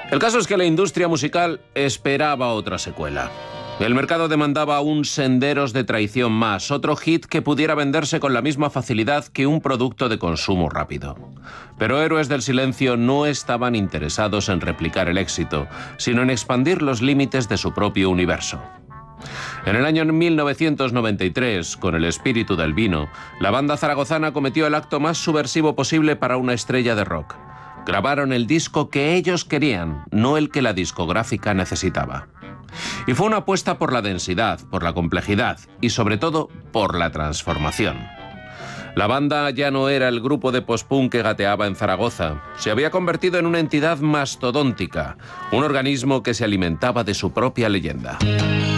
El caso es que la industria musical esperaba otra secuela. El mercado demandaba un Senderos de Traición más, otro hit que pudiera venderse con la misma facilidad que un producto de consumo rápido. Pero Héroes del Silencio no estaban interesados en replicar el éxito, sino en expandir los límites de su propio universo. En el año 1993, con El espíritu del vino, la banda zaragozana cometió el acto más subversivo posible para una estrella de rock. Grabaron el disco que ellos querían, no el que la discográfica necesitaba. Y fue una apuesta por la densidad, por la complejidad y sobre todo por la transformación. La banda ya no era el grupo de post-punk que gateaba en Zaragoza. Se había convertido en una entidad mastodóntica, un organismo que se alimentaba de su propia leyenda.